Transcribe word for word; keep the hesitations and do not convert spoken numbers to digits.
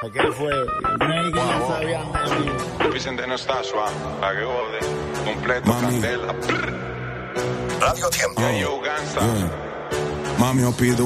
¿Qué fue? No wow, sabían de mí. Vicente no está suave, a que jode. Completo, Mami. candela. Radio Tiempo. Ya yo gansa. Yeah. Mami, yo pido